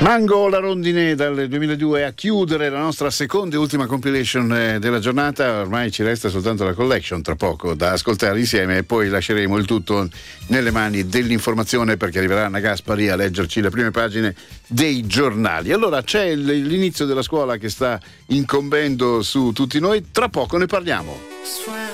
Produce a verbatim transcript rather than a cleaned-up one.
Mango la rondine dal duemiladue a chiudere la nostra seconda e ultima compilation eh, della giornata. Ormai ci resta soltanto la collection tra poco da ascoltare insieme e poi lasceremo il tutto nelle mani dell'informazione, perché arriverà Anna Gaspari a leggerci le prime pagine dei giornali. Allora c'è l'inizio della scuola che sta incombendo su tutti noi, tra poco ne parliamo.